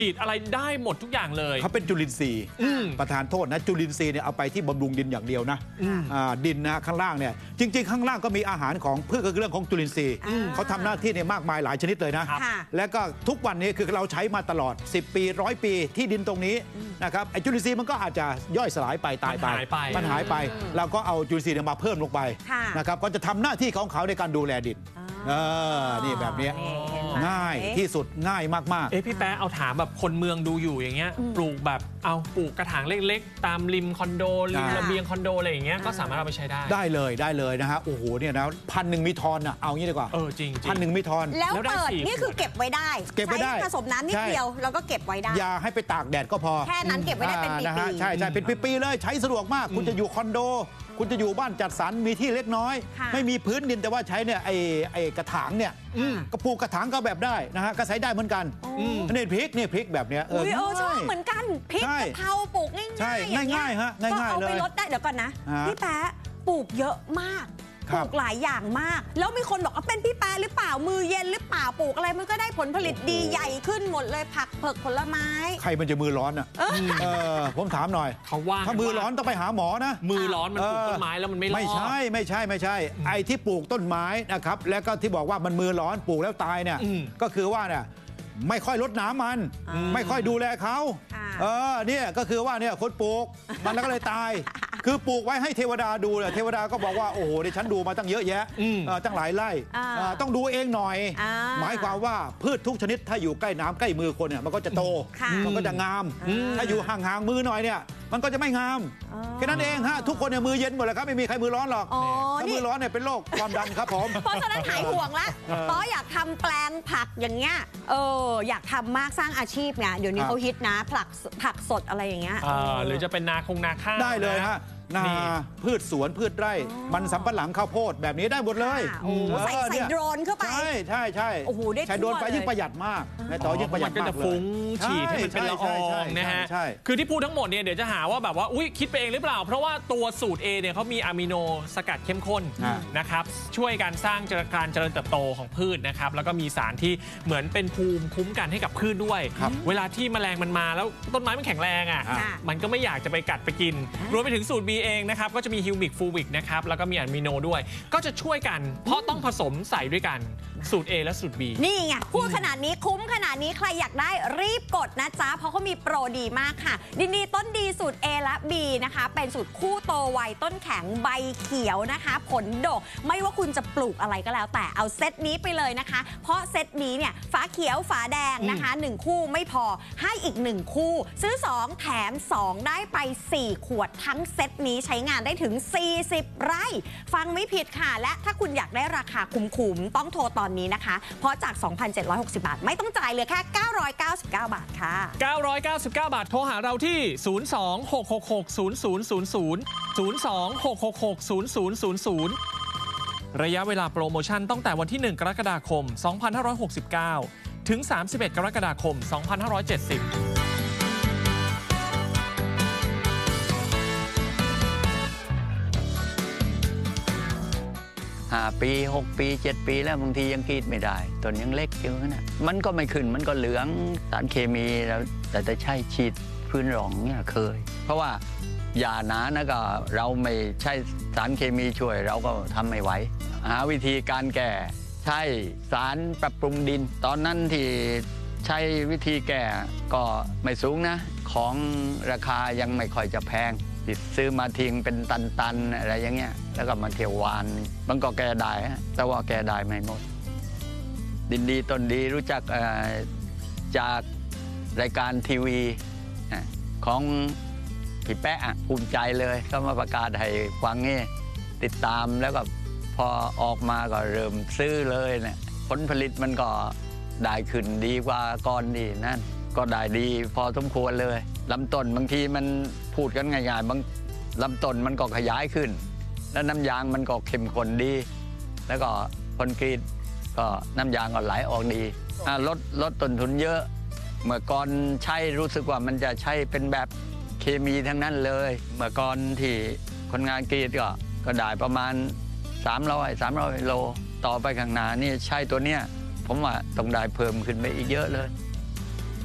ฉีดอะไรได้หมดทุกอย่างเลยเขาเป็นจุลินทรีย์ประธานโทษนะจุลินทรีย์เนี่ยเอาไปที่บำรุงดินอย่างเดียวนะดินนะข้างล่างเนี่ยจริงๆข้างล่างก็มีอาหารของพืชก็เรื่องของจุลินทรีย์เขาทำหน้าที่เนี่ยมากมายหลายชนิดเลยนะและก็ทุกวันนี้คือเราใช้มาตลอด10 ปี100 ปีที่ดินตรงนี้นะครับไอ้จุลินทรีย์มันก็อาจจะย่อยสลายไปตายไปมันหายไปเราก็เอาจุลินทรีย์มาเพิ่มลงไปนะครับก็จะทำหน้าที่ของเขาในการดูแลดินนี่แบบนี้ง่ายที่สุดง่ายมากๆพี่แป๊ะเอาถามแบบคนเมืองดูอยู่อย่างเงี้ยปลูกแบบเอาปลูกกระถางเล็กๆตามริมคอนโดริมระเบียงคอนโดอะไรอย่างเงี้ยก็สามารถเอาไปใช้ได้เลยนะฮะโอ้โหเนี่ยนะ1,000มีทอนอ่ะเอางี้ดีกว่าจริง 1,000มีทอนแล้วเปิดนี่คือเก็บไว้ได้ผสมน้ำนิดเดียวแล้วก็เก็บไว้ได้อย่าให้ไปตากแดดก็พอแค่นั้นเก็บไว้ได้เป็นปีๆใช่เป็นปีๆเลยใช้สะดวกมากคุณจะอยู่คอนโดคุณจะอยู่บ้านจัดสรรมีที่เล็กน้อยไม่มีพื้นดินแต่ว่าใช้เนี่ยไอ้กระถางเนี่ยกระปูกระถางก็แบบได้นะฮะก็ใช้ได้เหมือนกันนี่พริกแบบเนี้ยชอบเหมือนกันพริกกะเพราปลูกง่ายฮะง่ายๆเลยเอาไปลดได้เดี๋ยวก่อนนะพี่แป๊ะปลูกเยอะมากปลูกหลายอย่างมากแล้วมีคนบอกว่าเป็นพี่แป๊ะหรือเปล่ามือเย็นหรือเปล่าปลูกอะไรมันก็ได้ผลผลิตดีใหญ่ขึ้นหมดเลยผักเผือกผลไม้ใครมันจะมือร้อนอ่ะผมถามหน่อยเขาว่าถ้ามือร้อนต้องไปหาหมอนะมือร้อนมันปลูกต้นไม้แล้วมันไม่ใช่ไอ้ที่ปลูกต้นไม้นะครับแล้วก็ที่บอกว่ามันมือร้อนปลูกแล้วตายเนี่ยก็คือว่าเนี่ยไม่ค่อยรดน้ำมันไม่ค่อยดูแลเขาเนี่ยก็คือว่าเนี่ยคนปลูกมันแล้วก็เลยตายคือปลูกไว้ให้เทวดาดูเลยเทวดาก็บอกว่าโอ้โหดิฉันดูมาตั้งเยอะแยะตั้งหลายไร่ต้องดูเองหน่อยหมายความว่าพืชทุกชนิดถ้าอยู่ใกล้น้ำใกล้มือคนเนี่ยมันก็จะโตมันก็จะงามถ้าอยู่ห่างๆมือหน่อยเนี่ยมันก็จะไม่งามแค่นั้นเองฮะทุกคนเนี่ยมือเย็นหมดเลยครับไม่มีใครมือร้อนหรอกถ้ามือร้อนเนี่ยเป็นโรคความดันครับผมเพราะฉะนั้นหายห่วงแล้วต้ออยากทำแปลงผักอย่างเงี้ยอยากทำมากสร้างอาชีพไงเดี๋ยวนี้เขาฮิตนะผักสดอะไรอย่างเงี้ยหรือจะเป็นนาข้าวได้เลยฮะนาพืชสวนพืชไร่มันสำปะหลังข้าวโพดแบบนี้ได้หมดเลยใส่โดรนเข้าไปใช่โอ้โหได้ใช้โดรนไปยิ่งประหยัดมากในต่อยิ่งประหยัดมากก็จะฟุ้งฉีดให้มันเป็นละอองนะฮะคือที่พูดทั้งหมดเนี่ยเดี๋ยวจะหาว่าแบบว่าอุ้ยคิดไปเองหรือเปล่าเพราะว่าตัวสูตร A เนี่ยเขามีอะมิโนสกัดเข้มข้นนะครับช่วยการสร้างการเจริญเติบโตของพืชนะครับแล้วก็มีสารที่เหมือนเป็นภูมิคุ้มกันให้กับพืชด้วยเวลาที่แมลงมันมาแล้วต้นไม้มันแข็งแรงมันก็ไม่อยากจะไปกัดไปกินรวมไปถึงสูตร B เองนะครับก็จะมีฮิวมิกฟูวิกนะครับแล้วก็มีอะมิโนด้วยก็จะช่วยกันเพราะต้องผสมใส่ด้วยกันสูตร A และสูตร B นี่ไงพูดขนาดนี้คุ้มขนาดนี้ใครอยากได้รีบกดนะจ๊ะเพราะเขามีโปรดีมากค่ะดินดีต้นดีสูตร A และ B นะคะเป็นสูตรคู่โตไวต้นแข็งใบเขียวนะคะผลดกไม่ว่าคุณจะปลูกอะไรก็แล้วแต่เอาเซตนี้ไปเลยนะคะเพราะเซตนี้เนี่ยฝาเขียวฝาแดงนะคะ1คู่ไม่พอให้อีก1คู่ซื้อ2แถม2ได้ไป4ขวดทั้งเซตนี้ใช้งานได้ถึง40 ไร่ฟังไม่ผิดค่ะและถ้าคุณอยากได้ราคาคุ้มๆต้องโทรตอนนี้นะคะเพราะจาก 2,760 บาทไม่ต้องจ่ายเลยแค่999 บาทค่ะ 999 บาทโทรหาเราที่02-666-0000 02-666-0000 ระยะเวลาโปรโมชั่นตั้งแต่วันที่1 กรกฎาคม 2569 ถึง 31 กรกฎาคม 2570 5 ปี 6 ปี 7 ปีแล้วบางทียังกรีดไม่ได้ต้นยังเล็กอยู่นะมันก็ไม่ขึ้นมันก็เหลืองสารเคมีแล้วแต่จะใช้ฉีดพื้นรองเนี่ยเคยเพราะว่ายาหนานะก็เราไม่ใช้สารเคมีช่วยเราก็ทำไม่ไหวหาวิธีการแก้ใช้สารปรับปรุงดินตอนนั้นที่ใช้วิธีแก้ก็ไม่สูงนะของราคายังไม่ค่อยจะแพงติดซื้อมาทิ้งเป็นตันๆอะไรอย่างเงี้ยแล้วก็มาเที่ยววานมันก็แก้ได้แต่ว่าแก้ได้ไม่หมดดินดีต้นดีรู้จักจากรายการทีวีของพี่แป๊ะภูมิใจเลยก็มาประกาศให้ฟังนี่ติดตามแล้วก็พอออกมาก็เริ่มซื้อเลยเนี่ยผลผลิตมันก็ได้ขึ้นดีกว่าก่อนนี่นั่นก็ได้ดีพอสมควรเลยลำต้นบางทีมันพูดกันง่ายๆบางลำต้นมันก็ขยายขึ้นแล้วน้ำยางมันก็เข้มข้นดีแล้วก็คอนกรีตก็น้ำยางก็ไหลออกดีลดต้นทุนเยอะเมื่อก่อนใช้รู้สึกว่ามันจะใช้เป็นแบบเคมีทั้งนั้นเลยเมื่อก่อนที่คนงานกรีดก็ได้ประมาณ300 โลต่อไปข้างหน้านี่ใช้ตัวเนี้ยผมว่าต้องได้เพิ่มขึ้นไปอีกเยอะเลย